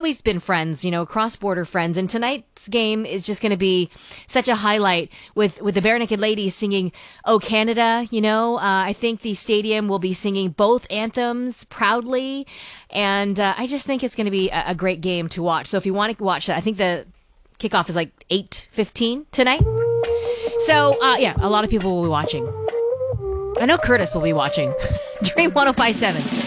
always been friends, cross-border friends. And tonight's game is just going to be such a highlight with the Bare Naked Ladies singing "Oh Canada." I think the stadium will be singing both anthems proudly, and I just think it's going to be a great game to watch. So if you want to watch that, I think the kickoff is like 8:15 tonight. So a lot of people will be watching. I know Curtis will be watching. Dream 105.7.